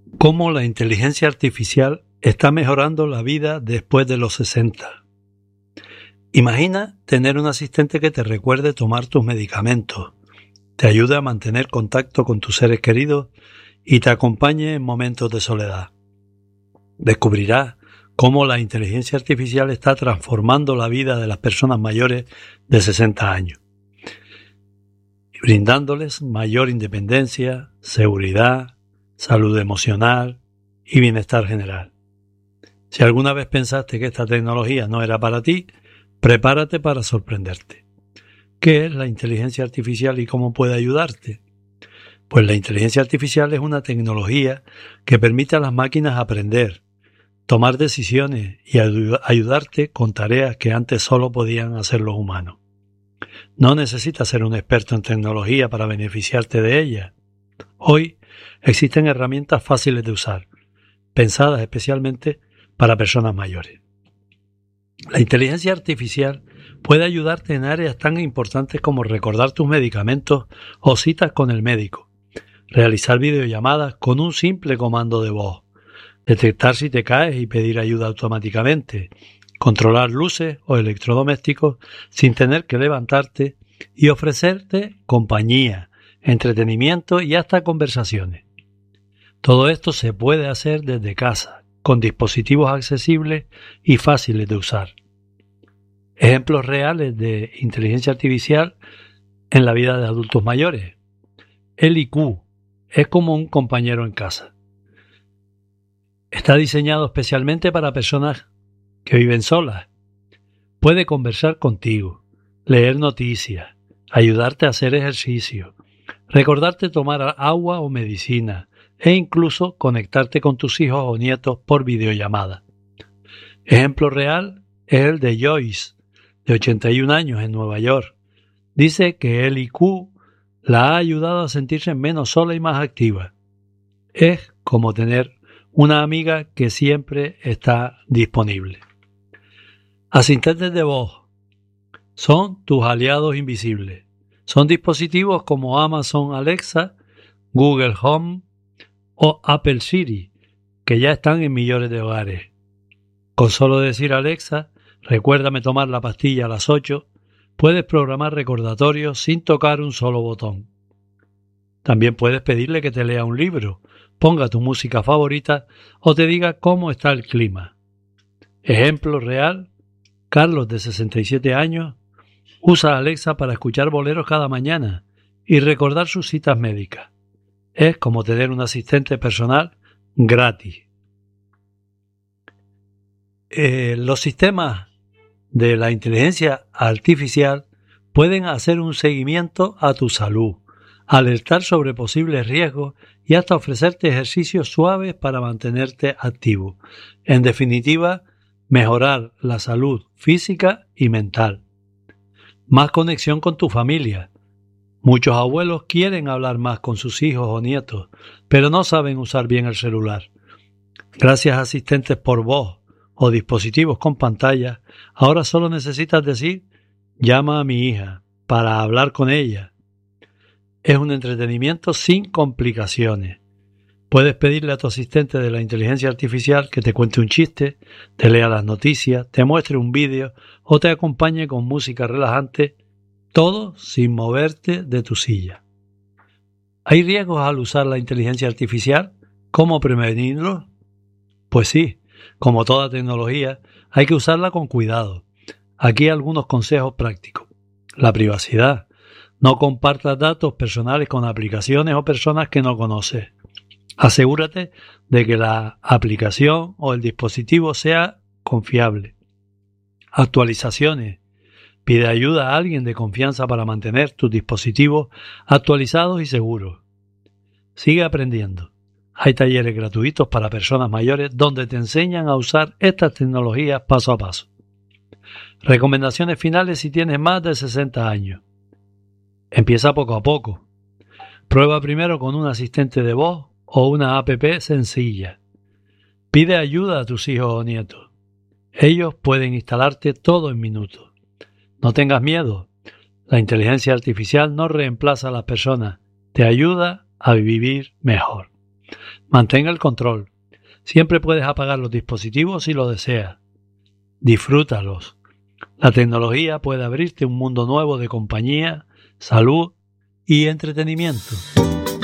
¿Cómo la inteligencia artificial está mejorando la vida después de los 60? Imagina tener un asistente que te recuerde tomar tus medicamentos, te ayude a mantener contacto con tus seres queridos y te acompañe en momentos de soledad. Descubrirás cómo la inteligencia artificial está transformando la vida de las personas mayores de 60 años, brindándoles mayor independencia, seguridad, salud emocional y bienestar general. Si alguna vez pensaste que esta tecnología no era para ti, prepárate para sorprenderte. ¿Qué es la inteligencia artificial y cómo puede ayudarte? Pues la inteligencia artificial es una tecnología que permite a las máquinas aprender, tomar decisiones y ayudarte con tareas que antes solo podían hacer los humanos. No necesitas ser un experto en tecnología para beneficiarte de ella. Hoy existen herramientas fáciles de usar, pensadas especialmente para personas mayores. La inteligencia artificial puede ayudarte en áreas tan importantes como recordar tus medicamentos o citas con el médico, realizar videollamadas con un simple comando de voz, detectar si te caes y pedir ayuda automáticamente, controlar luces o electrodomésticos sin tener que levantarte y ofrecerte compañía, entretenimiento y hasta conversaciones. Todo esto se puede hacer desde casa, con dispositivos accesibles y fáciles de usar. Ejemplos reales de inteligencia artificial en la vida de adultos mayores. El IQ es como un compañero en casa. Está diseñado especialmente para personas que viven solas. Puede conversar contigo, leer noticias, ayudarte a hacer ejercicio, recordarte tomar agua o medicina e incluso conectarte con tus hijos o nietos por videollamada. Ejemplo real es el de Joyce, de 81 años en Nueva York. Dice que el IQ la ha ayudado a sentirse menos sola y más activa. Es como tener una amiga que siempre está disponible. Asistentes de voz son tus aliados invisibles. Son dispositivos como Amazon Alexa, Google Home o Apple Siri, que ya están en millones de hogares. Con solo decir Alexa, recuérdame tomar la pastilla a las 8, puedes programar recordatorios sin tocar un solo botón. También puedes pedirle que te lea un libro, ponga tu música favorita o te diga cómo está el clima. Ejemplo real, Carlos, de 67 años, usa Alexa para escuchar boleros cada mañana y recordar sus citas médicas. Es como tener un asistente personal gratis. Los sistemas de la inteligencia artificial pueden hacer un seguimiento a tu salud, alertar sobre posibles riesgos y hasta ofrecerte ejercicios suaves para mantenerte activo. En definitiva, mejorar la salud física y mental. Más conexión con tu familia. Muchos abuelos quieren hablar más con sus hijos o nietos, pero no saben usar bien el celular. Gracias a asistentes por voz o dispositivos con pantalla, ahora solo necesitas decir «llama a mi hija» para hablar con ella. Es un entretenimiento sin complicaciones. Puedes pedirle a tu asistente de la inteligencia artificial que te cuente un chiste, te lea las noticias, te muestre un vídeo o te acompañe con música relajante, todo sin moverte de tu silla. ¿Hay riesgos al usar la inteligencia artificial? ¿Cómo prevenirlos? Pues sí, como toda tecnología, hay que usarla con cuidado. Aquí algunos consejos prácticos. La privacidad. No compartas datos personales con aplicaciones o personas que no conoces. Asegúrate de que la aplicación o el dispositivo sea confiable. Actualizaciones. Pide ayuda a alguien de confianza para mantener tus dispositivos actualizados y seguros. Sigue aprendiendo. Hay talleres gratuitos para personas mayores donde te enseñan a usar estas tecnologías paso a paso. Recomendaciones finales si tienes más de 60 años. Empieza poco a poco. Prueba primero con un asistente de voz o una app sencilla. Pide ayuda a tus hijos o nietos. Ellos pueden instalarte todo en minutos. No tengas miedo. La inteligencia artificial no reemplaza a las personas. Te ayuda a vivir mejor. Mantén el control. Siempre puedes apagar los dispositivos si lo deseas. Disfrútalos. La tecnología puede abrirte un mundo nuevo de compañía, salud y entretenimiento.